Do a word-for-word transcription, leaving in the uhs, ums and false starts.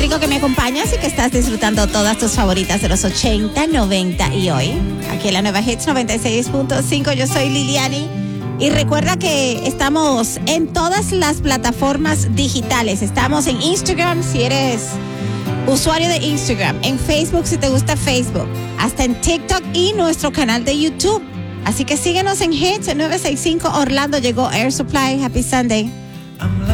rico que me acompañas y que estás disfrutando todas tus favoritas de los ochenta, noventa y hoy. Aquí en la Nueva Hits noventa y seis punto cinco, yo soy Liliani. Y recuerda que estamos en todas las plataformas digitales. Estamos en Instagram si eres usuario de Instagram, en Facebook si te gusta Facebook, hasta en TikTok y nuestro canal de YouTube. Así que síguenos en Hits novecientos sesenta y cinco Orlando. Llegó Air Supply. Happy Sunday.